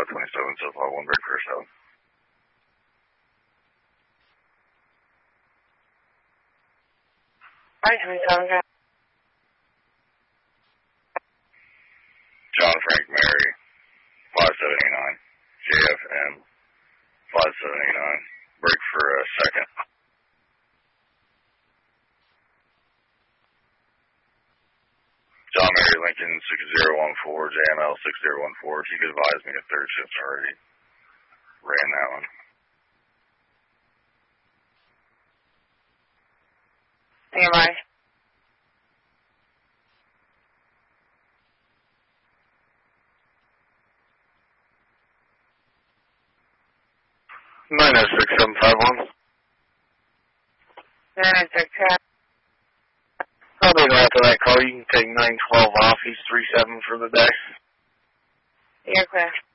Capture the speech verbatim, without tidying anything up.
five twenty-seven, so five one, break for seven. five twenty-seven, got John Frank Mary, five seven eight nine, J F M, five seven eight nine, break for a second. John Mary Lincoln, six zero one four, J M L six zero one four, if you could advise me if third shift's already ran that one. Standby. nine oh six seven five one. nine oh six, got Probably after that call, you can take nine twelve off. He's three seven for the day. you're clear.